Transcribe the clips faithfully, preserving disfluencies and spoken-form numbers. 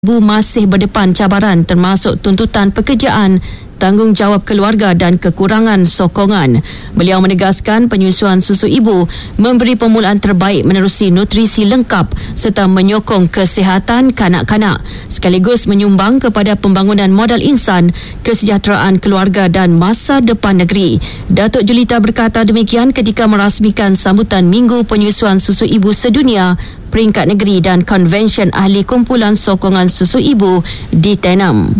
Ibu masih berdepan cabaran termasuk tuntutan pekerjaan, tanggungjawab keluarga dan kekurangan sokongan. Beliau menegaskan penyusuan susu ibu memberi permulaan terbaik menerusi nutrisi lengkap serta menyokong kesihatan kanak-kanak sekaligus menyumbang kepada pembangunan modal insan, kesejahteraan keluarga dan masa depan negeri. Datuk Julita berkata demikian ketika merasmikan sambutan Minggu Penyusuan Susu Ibu Sedunia, Peringkat Negeri dan Konvensyen Ahli Kumpulan Sokongan Susu Ibu di Tenam.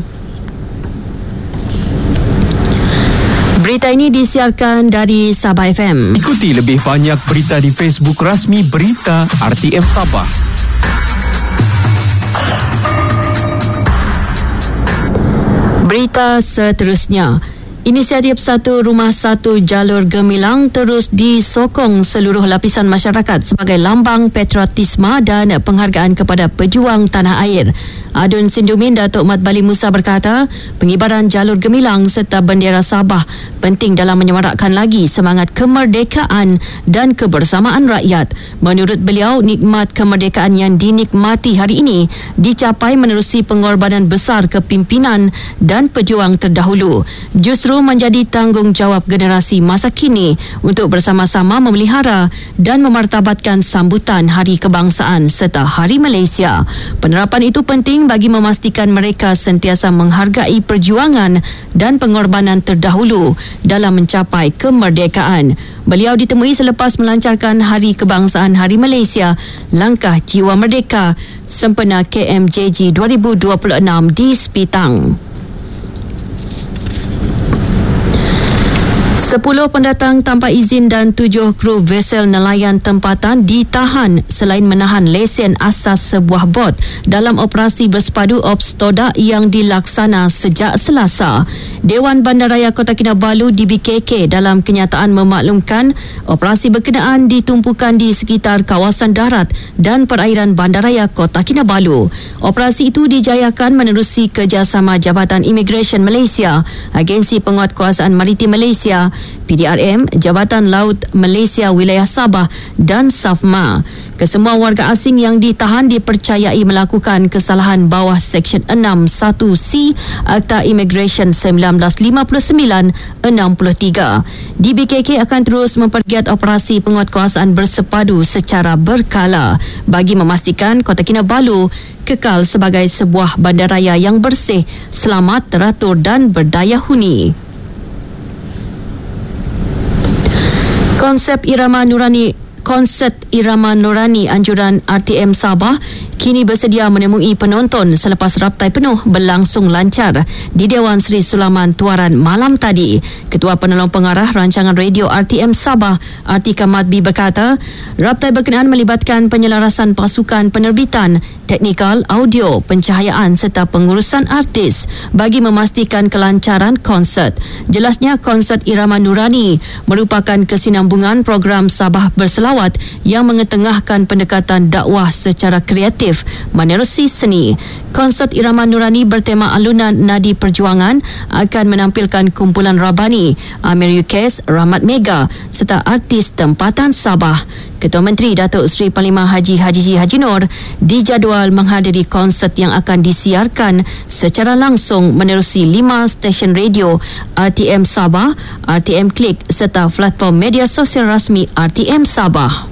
Berita ini disiarkan dari Sabah F M. Ikuti lebih banyak berita di Facebook rasmi Berita R T M Sabah. Berita seterusnya. Inisiatif Satu Rumah Satu Jalur Gemilang terus disokong seluruh lapisan masyarakat sebagai lambang patriotisme dan penghargaan kepada pejuang tanah air. Adun Sindumin Datuk Mat Bali Musa berkata, pengibaran jalur gemilang serta bendera Sabah penting dalam menyemarakkan lagi semangat kemerdekaan dan kebersamaan rakyat. Menurut beliau, nikmat kemerdekaan yang dinikmati hari ini dicapai menerusi pengorbanan besar kepimpinan dan pejuang terdahulu. Justru menjadi tanggungjawab generasi masa kini untuk bersama-sama memelihara dan memartabatkan sambutan Hari Kebangsaan serta Hari Malaysia. Penerapan itu penting bagi memastikan mereka sentiasa menghargai perjuangan dan pengorbanan terdahulu dalam mencapai kemerdekaan. Beliau ditemui selepas melancarkan Hari Kebangsaan Hari Malaysia, Langkah Jiwa Merdeka sempena K M J G dua ribu dua puluh enam di Sepitang. Sepuluh pendatang tanpa izin dan tujuh kru vesel nelayan tempatan ditahan selain menahan lesen asas sebuah bot dalam operasi bersepadu Ops Todak yang dilaksana sejak Selasa. Dewan Bandaraya Kota Kinabalu D B K K dalam kenyataan memaklumkan operasi berkenaan ditumpukan di sekitar kawasan darat dan perairan Bandaraya Kota Kinabalu. Operasi itu dijayakan menerusi kerjasama Jabatan Imigresen Malaysia, Agensi Penguatkuasaan Maritim Malaysia, P D R M, Jabatan Laut Malaysia Wilayah Sabah dan SAFMA. Kesemua warga asing yang ditahan dipercayai melakukan kesalahan bawah Seksyen enam satu C Akta Immigration sembilan belas lima puluh sembilan enam puluh tiga. D B K K akan terus mempergiat operasi penguatkuasaan bersepadu secara berkala bagi memastikan Kota Kinabalu kekal sebagai sebuah bandaraya yang bersih, selamat, teratur dan berdaya huni. Konsep Irama Nurani Konsert Irama Nurani anjuran R T M Sabah kini bersedia menemui penonton selepas raptai penuh berlangsung lancar di Dewan Seri Sulaman Tuaran malam tadi. Ketua Penolong Pengarah Rancangan Radio R T M Sabah, Artika Madbi berkata, raptai berkenaan melibatkan penyelarasan pasukan penerbitan, teknikal, audio, pencahayaan serta pengurusan artis bagi memastikan kelancaran konsert. Jelasnya, konsert Irama Nurani merupakan kesinambungan program Sabah Berselawat yang mengetengahkan pendekatan dakwah secara kreatif menerusi seni. Konsert Irama Nurani bertema alunan nadi perjuangan akan menampilkan kumpulan Rabani, Amir Yukes, Rahmat Mega serta artis tempatan Sabah. Ketua Menteri Datuk Seri Panglima Haji Haji G. Haji Nur dijadual menghadiri konsert yang akan disiarkan secara langsung menerusi lima stesen radio R T M Sabah, R T M Klik serta platform media sosial rasmi R T M Sabah.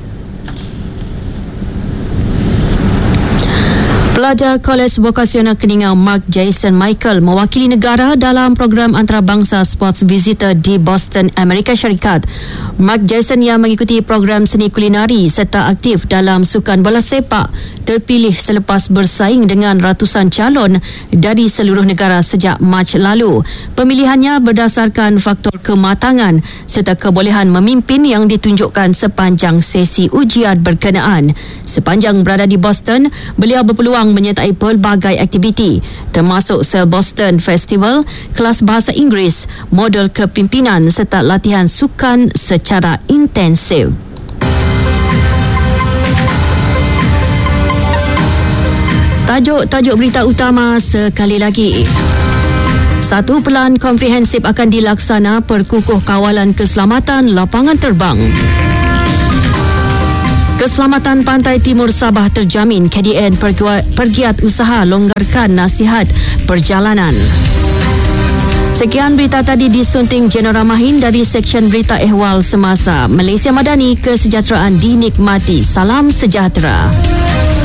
Pelajar Kolej Vokasional Keningau Mark Jason Michael mewakili negara dalam program antarabangsa Sports Visitor di Boston, Amerika Syarikat. Mark Jason yang mengikuti program seni kulinari serta aktif dalam sukan bola sepak terpilih selepas bersaing dengan ratusan calon dari seluruh negara sejak Mac lalu. Pemilihannya berdasarkan faktor kematangan serta kebolehan memimpin yang ditunjukkan sepanjang sesi ujian berkenaan. Sepanjang berada di Boston, beliau berpeluang menyertai pelbagai aktiviti termasuk Sel Boston Festival, kelas bahasa Inggeris, modul kepimpinan serta latihan sukan secara intensif. Tajuk-tajuk berita utama sekali lagi. Satu pelan komprehensif akan dilaksana Perkukuh Kawalan Keselamatan Lapangan Terbang. Keselamatan pantai timur Sabah terjamin. K D N Pergiat Usaha longgarkan nasihat perjalanan. Sekian berita tadi disunting Jenera Mahin dari Seksyen Berita Ehwal Semasa. Malaysia Madani, kesejahteraan dinikmati. Salam sejahtera.